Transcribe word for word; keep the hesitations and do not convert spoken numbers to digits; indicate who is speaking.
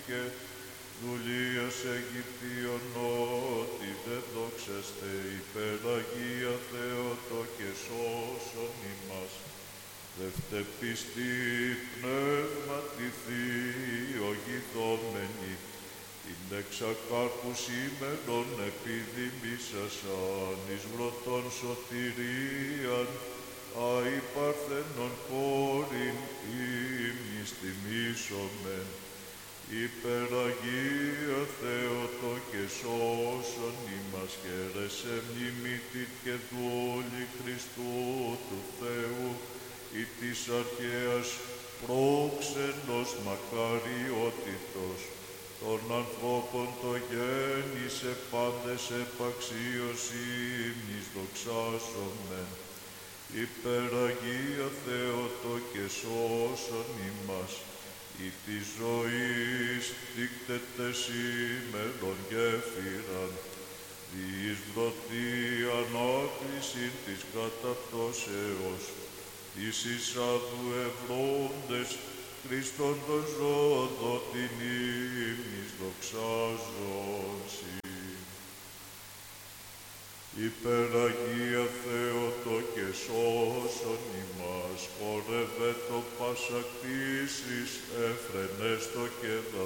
Speaker 1: και δουλείας Αιγυπτίων, ότι δεν δόξαστε υπεραγία Θεότο και σώσον ημάς. Δεύτε πιστή πνεύματι θειογηθόμενοι, την εξακάρπου σήμερον επιδημήσασαν εις βρωτών σωτηρίαν, αη παρθένον κόρην ύμνης τιμήσομεν. Υπεραγία Θεότο και σώσον ημάς, χαίρεσαι μνημήτην και δούλη Χριστού του Θεού, ή της αρχαίας πρόξενος μακαριότητος, των ανθρώπων το γέννησε πάντες επαξίως ύμνης δοξάσομεν. Υπεραγία Θεότο και σώσον ημάς, ή της ζωής τίκτεται σήμερον γέφυραν, διείς βρωτή ανάκλησιν της καταπτώσεως, της εισάδου ευρώντες Χριστόν το ζώδο την ύμνης δοξάζον σοι. Υπεραγία Θεότο και σώσον ημάς, χορεύε το πάσα κτήσεις, έφρενες το και